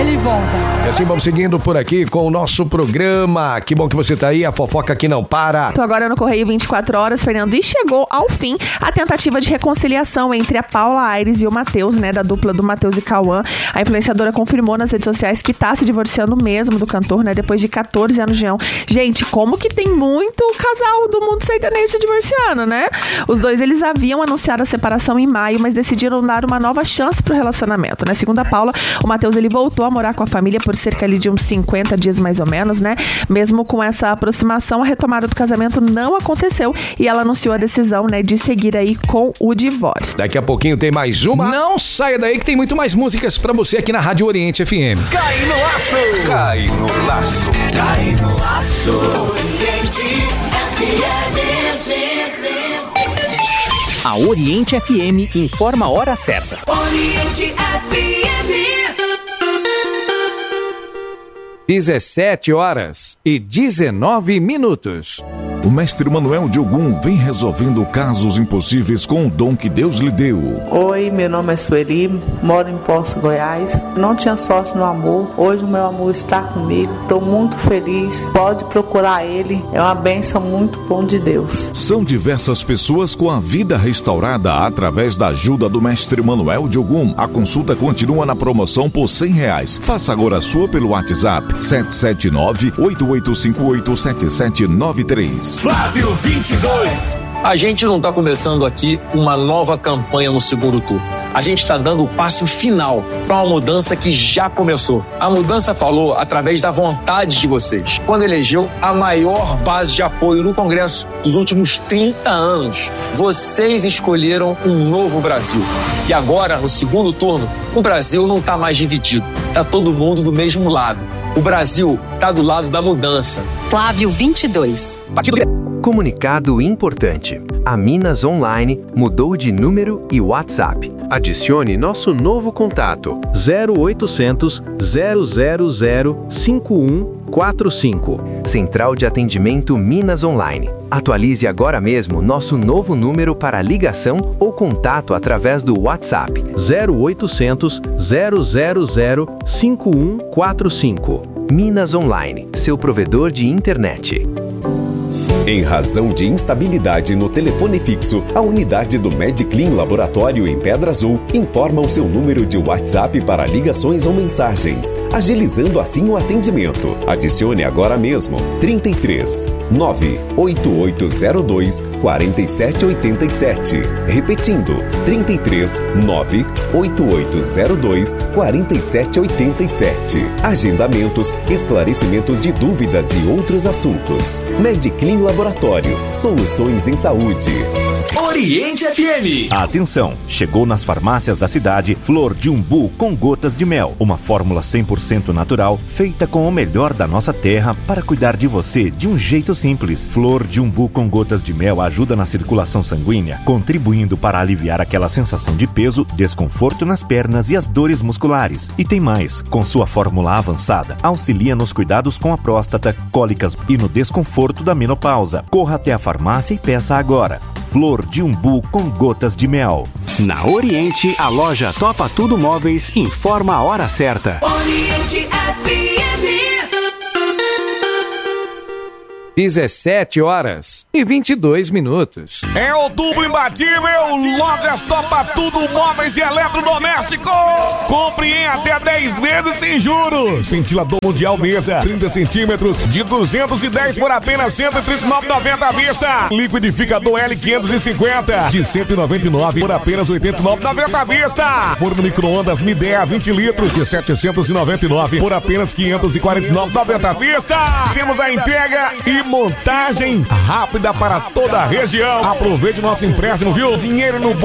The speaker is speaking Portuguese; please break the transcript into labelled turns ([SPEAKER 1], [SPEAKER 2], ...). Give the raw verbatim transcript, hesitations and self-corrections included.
[SPEAKER 1] ele volta.
[SPEAKER 2] E assim vamos seguindo por aqui com o nosso programa. Que bom que você tá aí, a fofoca que não para.
[SPEAKER 3] Tô agora no Correio vinte e quatro horas, Fernando, e chegou ao fim a tentativa de reconciliação entre a Paula Aires e o Matheus, né, da dupla do Matheus e Cauã. A influenciadora confirmou nas redes sociais que tá se divorciando mesmo do cantor, né, depois de catorze anos de união. Gente, como que tem muito casal do mundo sertanejo se divorciando, né? Os dois, eles haviam anunciado a separação em maio, mas decidiram dar uma nova chance pro relacionamento, né? Segundo a Paula, o Matheus, ele voltou a morar com a família por cerca ali de uns cinquenta dias mais ou menos, né? Mesmo com essa aproximação, a retomada do casamento não aconteceu e ela anunciou a decisão, né, de seguir aí com o divórcio.
[SPEAKER 2] Daqui a pouquinho tem mais uma. Não saia daí que tem muito mais músicas pra você aqui na Rádio Oriente F M.
[SPEAKER 4] Cai no laço! Cai no laço! Cai no laço! Oriente F M.
[SPEAKER 5] A Oriente F M informa a hora certa.
[SPEAKER 4] Oriente F M.
[SPEAKER 6] dezessete horas e dezenove minutos.
[SPEAKER 7] O mestre Manuel de Ogum vem resolvendo casos impossíveis com o dom que Deus lhe deu.
[SPEAKER 8] Oi, meu nome é Sueli, moro em Poços, Goiás. Não tinha sorte no amor, hoje o meu amor está comigo. Estou muito feliz, pode procurar ele, é uma bênção muito bom de Deus.
[SPEAKER 7] São diversas pessoas com a vida restaurada através da ajuda do mestre Manuel de Ogum. A consulta continua na promoção por cem reais. Faça agora a sua pelo WhatsApp sete sete nove, oito oito cinco oito, sete sete nove três.
[SPEAKER 4] Flávio vinte e dois.
[SPEAKER 9] A gente não está começando aqui uma nova campanha no segundo turno. A gente está dando o passo final para uma mudança que já começou. A mudança falou através da vontade de vocês, quando elegeu a maior base de apoio no Congresso dos últimos trinta anos. Vocês escolheram um novo Brasil. E agora, no segundo turno, o Brasil não está mais dividido. Está todo mundo do mesmo lado. O Brasil está do lado da mudança.
[SPEAKER 1] Flávio vinte e dois.
[SPEAKER 9] Partido...
[SPEAKER 10] Comunicado importante. A Minas Online mudou de número e WhatsApp. Adicione nosso novo contato zero oitocentos, zero zero zero, cinco um quatro cinco. Central de Atendimento Minas Online. Atualize agora mesmo nosso novo número para ligação ou contato através do WhatsApp zero oitocentos, zero zero zero, cinco um quatro cinco. Minas Online, seu provedor de internet.
[SPEAKER 11] Em razão de instabilidade no telefone fixo, a unidade do MedClean Laboratório em Pedra Azul informa o seu número de WhatsApp para ligações ou mensagens, agilizando assim o atendimento. Adicione agora mesmo trinta e três, nove oito oito zero dois, quatro sete oito sete. Repetindo, trinta e três, nove oito oito zero dois, quatro sete oito sete. Agendamentos, esclarecimentos de dúvidas e outros assuntos. MedClean Laboratório, soluções em saúde.
[SPEAKER 4] Oriente F M.
[SPEAKER 12] Atenção, chegou nas farmácias da cidade Flor de Umbu com gotas de mel, uma fórmula cem por cento natural, feita com o melhor da nossa terra para cuidar de você de um jeito simples. Flor de Umbu com gotas de mel ajuda na circulação sanguínea, contribuindo para aliviar aquela sensação de peso, desconforto nas pernas e as dores musculares. E tem mais, com sua fórmula avançada, auxilia nos cuidados com a próstata, cólicas e no desconforto da menopausa. Corra até a farmácia e peça agora. Flor de Umbu com gotas de mel.
[SPEAKER 5] Na Oriente, a loja Topa Tudo Móveis informa a hora certa.
[SPEAKER 4] Oriente F M.
[SPEAKER 6] dezessete horas e vinte e dois minutos.
[SPEAKER 13] É outubro imbatível, Lojas Topa Tudo Móveis e Eletrodoméstico. Compre em até dez vezes sem juros. Ventilador Mundial Mesa, trinta centímetros, de duzentos e dez por apenas cento e trinta e nove reais e noventa centavos à vista. Liquidificador L quinhentos e cinquenta, de cento e noventa e nove por apenas oitenta e nove reais e noventa centavos à vista. Forno micro-ondas Midea vinte litros, de setecentos e noventa e nove por apenas quinhentos e quarenta e nove reais e noventa centavos à vista. Temos a entrega e montagem rápida para toda a região. Aproveite nosso empréstimo, viu? Dinheiro no bolso.